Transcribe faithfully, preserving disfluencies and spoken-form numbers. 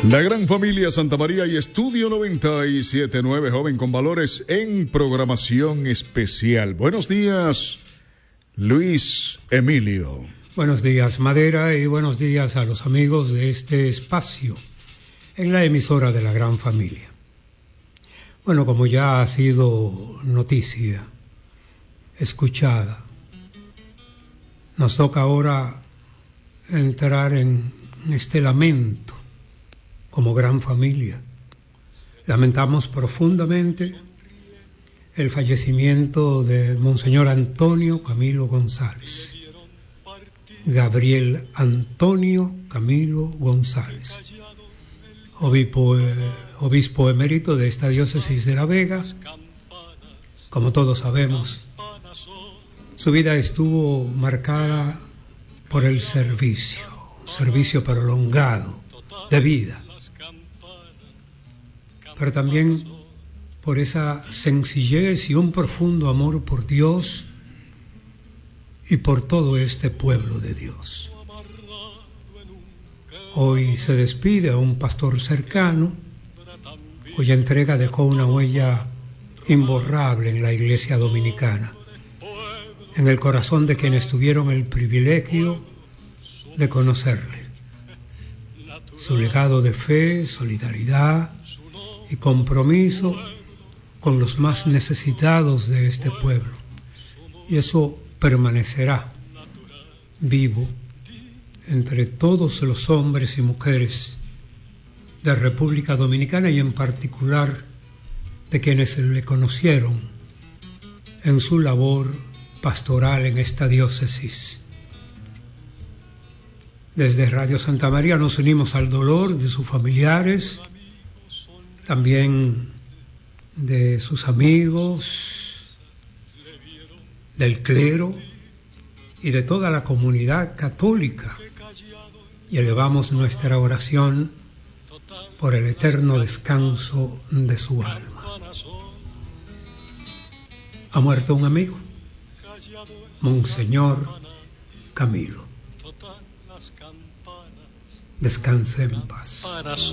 La gran familia Santa María y Estudio noventa y siete punto nueve, joven con valores en programación especial. Buenos días, Luis Emilio. Buenos días, Madera, y buenos días a los amigos de este espacio en la emisora de la gran familia. Bueno, como ya ha sido noticia, escuchada, nos toca ahora entrar en este lamento como gran familia. Lamentamos profundamente el fallecimiento de Monseñor Antonio Camilo González, Gabriel Antonio Camilo González, obispo, eh, obispo emérito de esta diócesis de La Vega. Como todos sabemos, su vida estuvo marcada por el servicio, un servicio prolongado de vida, pero también por esa sencillez y un profundo amor por Dios y por todo este pueblo de Dios. Hoy se despide a un pastor cercano, cuya entrega dejó una huella imborrable en la iglesia dominicana, en el corazón de quienes tuvieron el privilegio de conocerle. Su legado de fe, solidaridad y compromiso con los más necesitados de este pueblo. Y eso permanecerá vivo entre todos los hombres y mujeres de República Dominicana, y en particular de quienes le conocieron en su labor pastoral en esta diócesis. Desde Radio Santa María nos unimos al dolor de sus familiares, también de sus amigos, del clero y de toda la comunidad católica, y elevamos nuestra oración por el eterno descanso de su alma. Ha muerto un amigo, Monseñor Camilo. Descanse en paz.